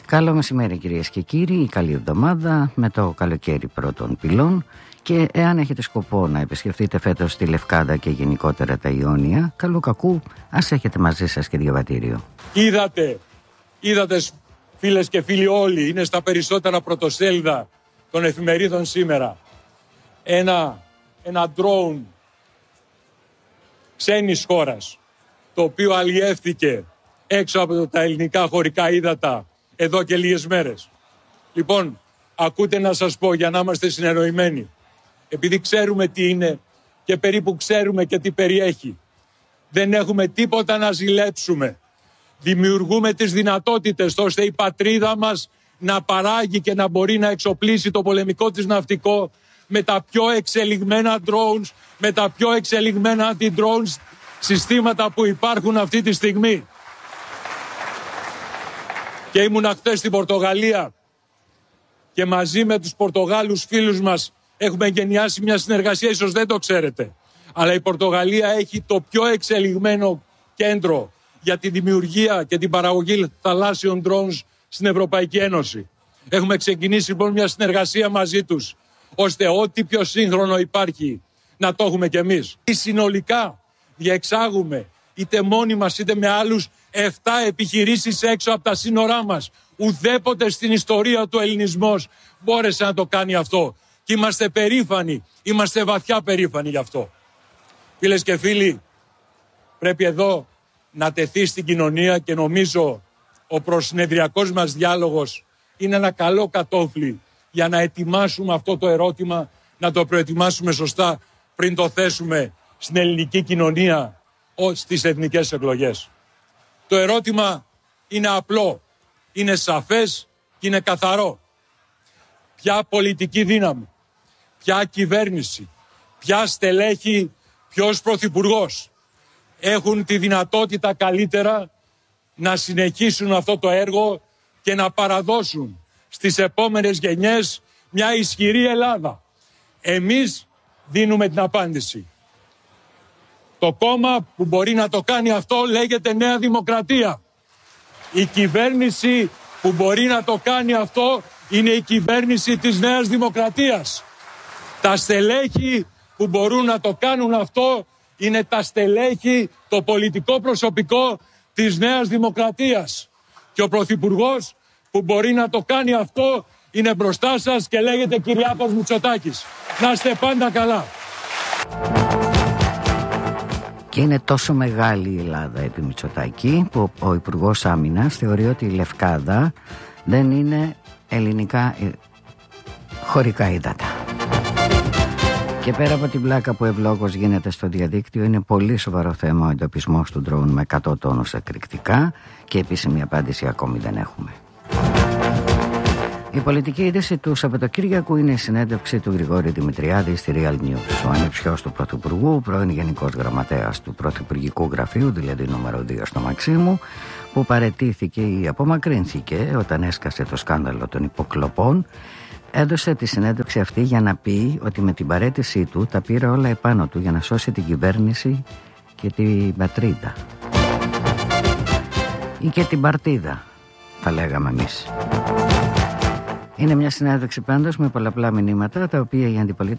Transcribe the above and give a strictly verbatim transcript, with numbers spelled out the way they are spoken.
Καλό μεσημέρι κυρίες και κύριοι, καλή εβδομάδα με το καλοκαίρι πρώτων πυλών και εάν έχετε σκοπό να επισκεφτείτε φέτος τη Λευκάδα και γενικότερα τα Ιόνια, καλού κακού ας έχετε μαζί σας και διαβατήριο. Είδατε, είδατε φίλες και φίλοι όλοι, είναι στα περισσότερα πρωτοσέλιδα των εφημερίδων σήμερα. Ένα, ένα drone ξένης χώρας, το οποίο αλλιεύθηκε έξω από τα ελληνικά χωρικά ύδατα εδώ και λίγες μέρες. Λοιπόν, ακούτε να σας πω για να είμαστε συνεννοημένοι. Επειδή ξέρουμε τι είναι και περίπου ξέρουμε και τι περιέχει. Δεν έχουμε τίποτα να ζηλέψουμε. Δημιουργούμε τις δυνατότητες ώστε η πατρίδα μας να παράγει και να μπορεί να εξοπλίσει το πολεμικό της ναυτικό με τα πιο εξελιγμένα drones, με τα πιο εξελιγμένα anti-drones συστήματα που υπάρχουν αυτή τη στιγμή. Και ήμουνα χθες στην Πορτογαλία και μαζί με τους Πορτογάλους φίλους μας έχουμε εγκαινιάσει μια συνεργασία, ίσως δεν το ξέρετε. Αλλά η Πορτογαλία έχει το πιο εξελιγμένο κέντρο για τη δημιουργία και την παραγωγή θαλάσσιων drones στην Ευρωπαϊκή Ένωση. Έχουμε ξεκινήσει λοιπόν μια συνεργασία μαζί τους, ώστε ό,τι πιο σύγχρονο υπάρχει να το έχουμε κι εμείς. Συνολικά διεξάγουμε είτε μόνοι μας είτε με άλλους εφτά επιχειρήσεις έξω από τα σύνορά μας. Ουδέποτε στην ιστορία του ελληνισμός μπόρεσε να το κάνει αυτό. Και είμαστε περήφανοι, είμαστε βαθιά περήφανοι γι' αυτό. Φίλες και φίλοι, πρέπει εδώ να τεθεί στην κοινωνία και νομίζω ο προσυνεδριακός μας διάλογος είναι ένα καλό κατόφλι για να ετοιμάσουμε αυτό το ερώτημα, να το προετοιμάσουμε σωστά πριν το θέσουμε στην ελληνική κοινωνία στις εθνικές εκλογές. Το ερώτημα είναι απλό, είναι σαφές και είναι καθαρό. Ποια πολιτική δύναμη, ποια κυβέρνηση, ποια στελέχη, ποιος πρωθυπουργός έχουν τη δυνατότητα καλύτερα να συνεχίσουν αυτό το έργο και να παραδώσουν στις επόμενες γενιές μια ισχυρή Ελλάδα. Εμείς δίνουμε την απάντηση. Το κόμμα που μπορεί να το κάνει αυτό λέγεται Νέα Δημοκρατία. Η κυβέρνηση που μπορεί να το κάνει αυτό είναι η κυβέρνηση της Νέας Δημοκρατίας. Τα στελέχη που μπορούν να το κάνουν αυτό είναι τα στελέχη, το πολιτικό προσωπικό της Νέας Δημοκρατίας. Και ο Πρωθυπουργός που μπορεί να το κάνει αυτό είναι μπροστά σας και λέγεται Κυριάκος Μητσοτάκης. Να είστε πάντα καλά. Και είναι τόσο μεγάλη η Ελλάδα επί Μητσοτάκη που ο Υπουργός Άμυνας θεωρεί ότι η Λευκάδα δεν είναι ελληνικά χωρικά ύδατα. Και πέρα από την πλάκα που ευλόγως γίνεται στο διαδίκτυο, είναι πολύ σοβαρό θέμα ο εντοπισμός του ντρόουν με εκατό τόνους εκρηκτικά και επίσημη απάντηση ακόμη δεν έχουμε. Η πολιτική είδηση του Σαββατοκύριακου είναι η συνέντευξη του Γρηγόρη Δημητριάδη στη Real News. Ο ανιψιός του Πρωθυπουργού, πρώην Γενικός Γραμματέας του Πρωθυπουργικού Γραφείου, δηλαδή νούμερο δύο στο Μαξίμου, που παραιτήθηκε ή απομακρύνθηκε όταν έσκασε το σκάνδαλο των υποκλοπών, έδωσε τη συνέντευξη αυτή για να πει ότι με την παραίτησή του τα πήρε όλα επάνω του για να σώσει την κυβέρνηση και την πατρίδα. Ή και την παρτίδα, θα λέγαμε εμείς. Είναι μια συνέντευξη πάντως με πολλαπλά μηνύματα, τα οποία η αντιπολίτευση